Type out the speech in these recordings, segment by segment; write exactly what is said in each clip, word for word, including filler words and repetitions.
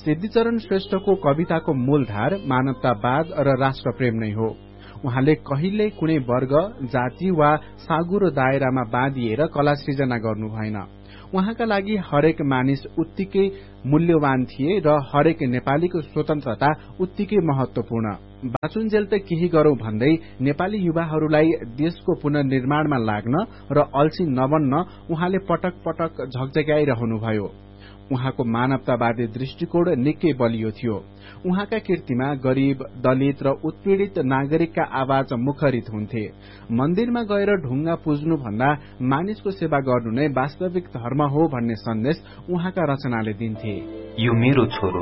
सिद्धिचरण श्रेष्ठको कविताको मूलधार मानवतावाद र राष्ट्रप्रेम नै हो। उहाँले कहिले कुनै वर्ग, जाति वा साँगुरो दायरामा बाँधिएर कला सृजना गर्नु भएन। उहाँका लागि हरेक मानिस उत्तिकै मूल्यवान थिए र हरेक नेपालीको स्वतन्त्रता उत्तिकै महत्वपूर्ण। बाँचुन्जेल त केही गरौं भन्दै नेपाली युवाहरूलाई देशको पुनर्निर्माणमा लाग्न र अल्छी नबन्न उहाँले पटक पटक झकझक्याइरहनुभयो। उहाँको मानवतावादी दृष्टिकोण निकै बलियो थियो। उहाँका कृतिमा गरीब, दलित र उत्पीड़ित नागरिकका आवाज मुखरित हुन्थे। मन्दिरमा गएर ढुङ्गा पुज्नु भन्दा मानिसको सेवा गर्नु नै वास्तविक धर्म हो भन्ने सन्देश उहाँका रचनाले दिन्थे। यो मेरो छोरो,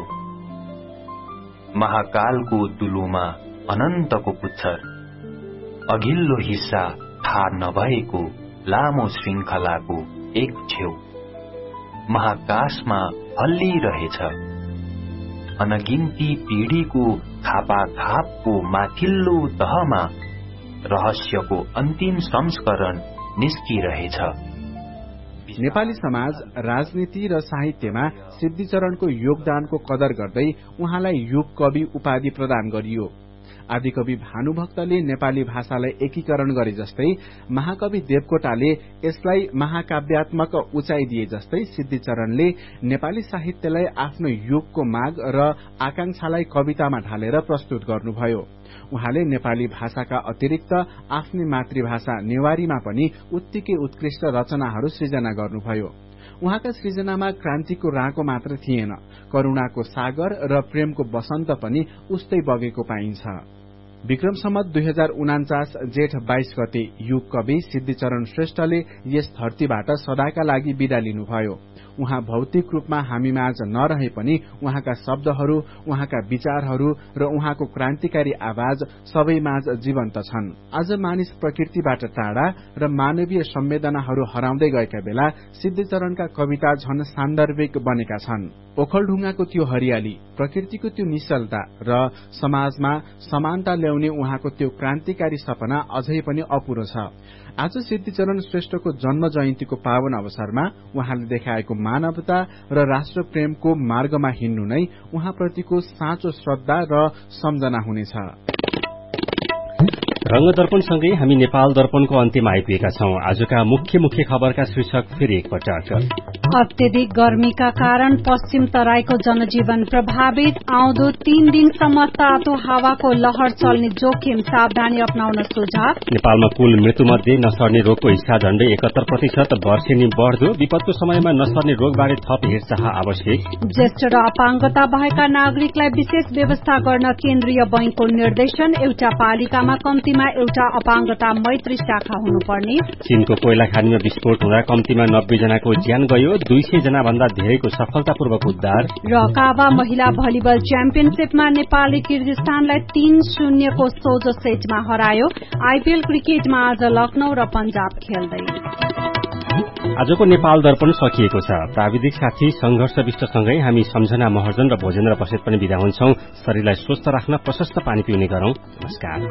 महाकालको दुलोमा अनन्तको पुच्छर, अघिल्लो हिस्सा थाहा नभएको लामो श्रृंखलाको एक छेउ महाकाशमा हल्लिरहेछ। अनगिन्ती पीढ़ीको खापाखापको माथिल्लो तहमा रहस्यको अन्तिम संस्करण निस्किरहेछ। नेपाली समाज, राजनीति र साहित्यमा सिद्धिचरणको योगदानको कदर गर्दै उहाँलाई युग कवि उपाधि प्रदान गरियो। आदिकवि भानुभक्तले नेपाली भाषालाई एकीकरण गरे जस्तै महाकवि देवकोटाले यसलाई महाकाव्यात्मक उचाइ दिए जस्तै सिद्धिचरणले नेपाली साहित्यलाई आफ्नो युगको माग र आकांक्षालाई कवितामा ढालेर प्रस्तुत गर्नुभयो। उहाँले नेपाली भाषाका अतिरिक्त आफ्नै मातृभाषा नेवारीमा पनि उत्तिकै उत्कृष्ट रचनाहरू सृजना गर्नुभयो। उहाँका सृजनामा क्रान्तिको राँको मात्र थिएन, करूणाको सागर र प्रेमको बसन्त पनि उस्तै बगेको पाइन्छ। विक्रम सम्वत दुई हजार उनाचास जेठ बाइस गते युग कवि सिद्धिचरण श्रेष्ठले यस धरतीबाट सदाका लागि विदा लिनुभयो। उहाँ भौतिक रूपमा हामीमाझ नरहे पनि उहाँका शब्दहरू, उहाँका विचारहरू र उहाँको क्रान्तिकारी आवाज सबैमाझ जीवन्त छन्। आज मानिस प्रकृतिबाट टाढा र मानवीय संवेदनाहरू हराउँदै गएका बेला सिद्धिचरणका कविता झन सान्दर्भिक बनेका छन्। ओखलढुङ्गाको त्यो हरियाली, प्रकृतिको त्यो निश्चलता र समाजमा समानता ल्याउने उहाँको त्यो क्रान्तिकारी सपना अझै पनि अपुरो छ। आज सिद्धिचरण श्रेष्ठको जन्म जयन्तीको पावन अवसरमा उहाँले देखाएको मानवता र राष्ट्र प्रेमको मार्गमा हिँड्नु नै उहाँप्रतिको साँचो श्रद्धा र सम्झना हुनेछ। रंगदर्पणसँगै हामी नेपाल दर्पणको अन्त्यमा आइपुगेका छौं। आजका मुख्य मुख्य खबरका शीर्षक फेरि एकपटक। अत्यधिक गर्मीका कारण पश्चिम तराईको जनजीवन प्रभावित। आउँदो तीन दिनसम्म तातो हावाको लहर चल्ने जोखिम, सावधानी अपनाउन सुझाव। नेपालमा कुल मृत्युमध्ये नसर्ने रोगको हिस्सा झण्डै एकात्तर प्रतिशत, वर्षेनी बढ़दो। विपदको समयमा नसर्ने रोगबारे थप हेरचाह आवश्यक। ज्येष्ठ र अपाङ्गता भएका नागरिकलाई विशेष व्यवस्था गर्न केन्द्रीय बैंकको निर्देशन। एउटा पालिकामा कम्तीमा एउटा अपाङ्गता मैत्री शाखा हुनुपर्ने। चीनको कोइला खानीमा विस्फोट हुँदा कम्तीमा नब्बे जनाको ज्यान गयो, दुई सय जना भन्दा धेरैको सफलतापूर्वक उद्धार। र काबा महिला भलिबल च्याम्पियनशीपमा नेपालले किर्गिस्तानलाई तीन शून्यको सोझो सेटमा हरायो। आईपीएल क्रिकेटमा आज लखनऊ र पंजाब खेल्दै। आजको नेपाल दर्पण सकिएको छ। प्राविधिक साथी संघर्ष विष्टसँगै हामी सम्झना महर्जन र भोजेन्द्र बसेत पनि विदा हुन्छौं। शरीरलाई स्वस्थ राख्न प्रशस्त पानी पिउने गरौं। नमस्कार।